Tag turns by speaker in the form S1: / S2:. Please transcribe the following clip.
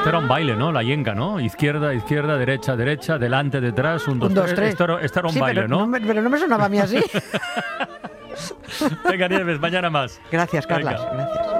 S1: Este era un baile, ¿no? La yenga, ¿no? Izquierda, izquierda, derecha, derecha, delante, detrás, un, dos, tres. Esto era un baile,
S2: pero
S1: ¿no?
S2: Pero no me sonaba a mí así.
S1: Venga, Nieves, mañana más.
S2: Gracias, Carlas.
S1: Venga.
S2: Gracias.